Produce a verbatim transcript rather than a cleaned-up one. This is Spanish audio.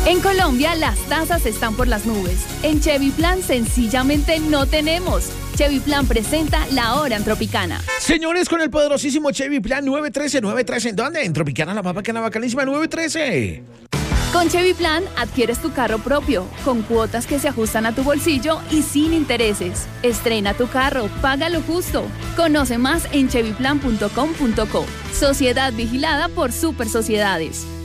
En Colombia, las tasas están por las nubes. En Chevy Plan, sencillamente no tenemos. Chevy Plan presenta La Hora en Tropicana. Señores, con el poderosísimo Chevy Plan nueve trece, nueve trece, ¿en dónde? En Tropicana, la más bacana, bacanísima, nueve trece. Con Chevy Plan, adquieres tu carro propio, con cuotas que se ajustan a tu bolsillo y sin intereses. Estrena tu carro, págalo justo. Conoce más en chevy plan punto com punto co. Sociedad vigilada por Super Sociedades.